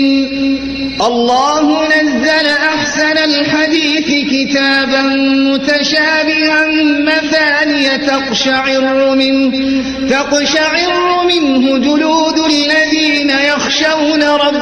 الله نزل أحسن الحديث كتابا متشابها مثانية تقشعر منه جلود الذين يخشون ربهم